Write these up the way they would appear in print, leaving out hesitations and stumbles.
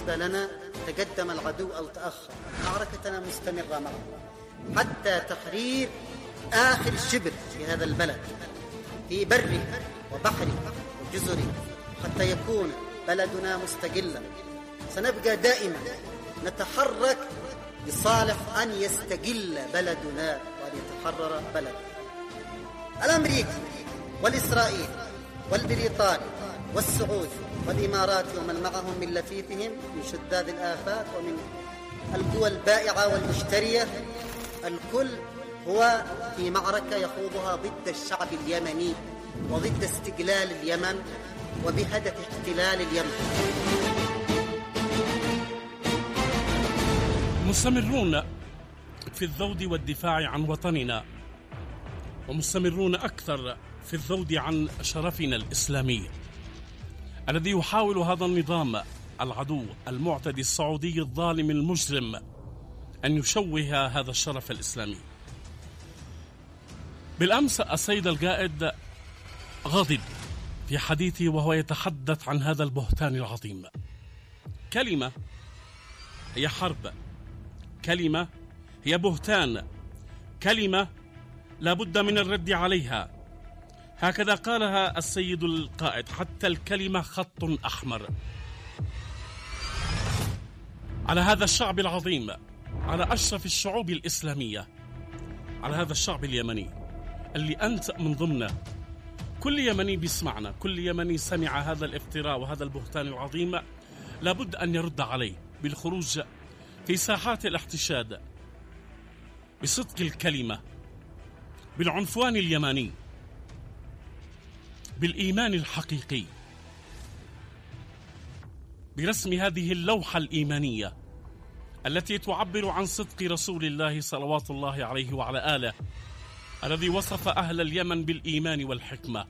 بالنسبة لنا تقدم العدو أو تأخر، معركتنا مستمرة معه حتى تحرير آخر شبر في هذا البلد في بره وبحره وجزره، حتى يكون بلدنا مستقلا. سنبقى دائما نتحرك لصالح أن يستقل بلدنا وأن يتحرر بلدنا. الأمريكي والإسرائيلي والبريطاني والسعودي والإمارات ومن معهم من لفيفهم من شداد الآفات ومن القوى البائعة والمشترية، الكل هو في معركة يخوضها ضد الشعب اليمني وضد استقلال اليمن وبهدف احتلال اليمن. مستمرون في الذود والدفاع عن وطننا، ومستمرون أكثر في الذود عن شرفنا الإسلامي الذي يحاول هذا النظام العدو المعتدي السعودي الظالم المجرم أن يشوه هذا الشرف الإسلامي. بالأمس السيد القائد غضب في حديثه وهو يتحدث عن هذا البهتان العظيم. كلمة هي حرب، كلمة هي بهتان، كلمة لا بد من الرد عليها. هكذا قالها السيد القائد: حتى الكلمة خط أحمر. على هذا الشعب العظيم، على أشرف الشعوب الإسلامية، على هذا الشعب اليمني اللي أنت من ضمنه. كل يمني بيسمعنا، كل يمني سمع هذا الافتراء وهذا البهتان العظيم لابد أن يرد عليه بالخروج في ساحات الاحتشاد بصدق الكلمة، بالعنفوان اليمني، بالإيمان الحقيقي، برسم هذه اللوحة الإيمانية التي تعبر عن صدق رسول الله صلوات الله عليه وعلى آله الذي وصف أهل اليمن بالإيمان والحكمة،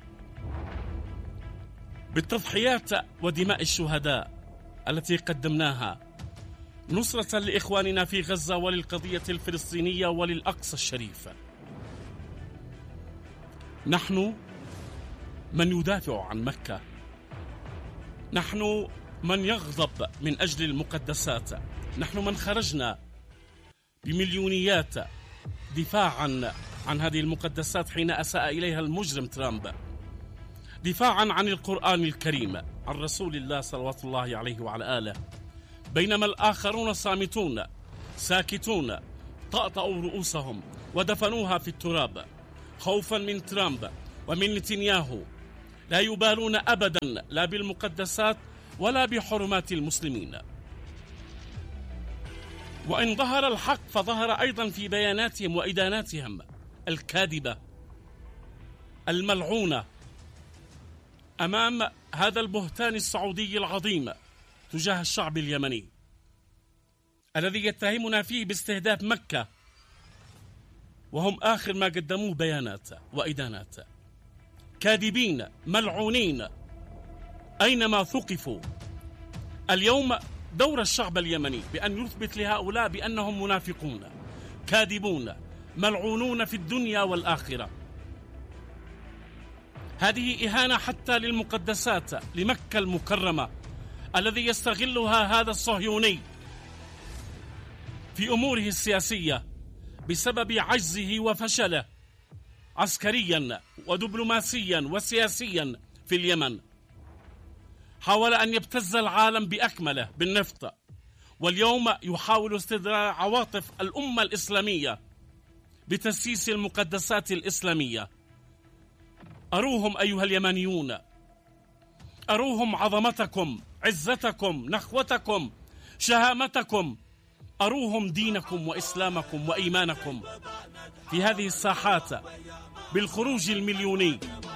بالتضحيات ودماء الشهداء التي قدمناها نصرة لإخواننا في غزة وللقضية الفلسطينية وللأقصى الشريف. نحن من يدافع عن مكة، نحن من يغضب من أجل المقدسات، نحن من خرجنا بمليونيات دفاعا عن هذه المقدسات حين أساء إليها المجرم ترامب، دفاعا عن القرآن الكريم، عن رسول الله صلوات الله عليه وعلى آله، بينما الآخرون صامتون ساكتون طأطأوا رؤوسهم ودفنوها في التراب خوفا من ترامب ومن نتنياهو. لا يبالون أبدا لا بالمقدسات ولا بحرمات المسلمين. وإن ظهر الحق فظهر أيضا في بياناتهم وإداناتهم الكاذبة الملعونة أمام هذا البهتان السعودي العظيم تجاه الشعب اليمني الذي يتهمنا فيه باستهداف مكة، وهم آخر ما قدموه بيانات وإدانات. كاذبين ملعونين أينما ثقفوا. اليوم دور الشعب اليمني بأن يثبت لهؤلاء بأنهم منافقون كاذبون ملعونون في الدنيا والآخرة. هذه إهانة حتى للمقدسات، لمكة المكرمة الذي يستغلها هذا الصهيوني في أموره السياسية بسبب عجزه وفشله عسكريا ودبلوماسيا وسياسيا في اليمن. حاول أن يبتز العالم بأكمله بالنفط، واليوم يحاول استدراج عواطف الأمة الإسلامية بتسييس المقدسات الإسلامية. أروهم أيها اليمنيون، أروهم عظمتكم، عزتكم، نخوتكم، شهامتكم، أروهم دينكم وإسلامكم وإيمانكم في هذه الساحات بالخروج المليوني